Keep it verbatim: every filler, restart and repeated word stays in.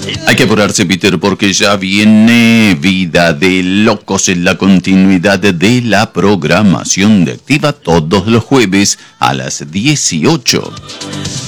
Hay que apurarse, Peter, porque ya viene Vida de Locos en la continuidad de la programación de Activa todos los jueves a las dieciocho.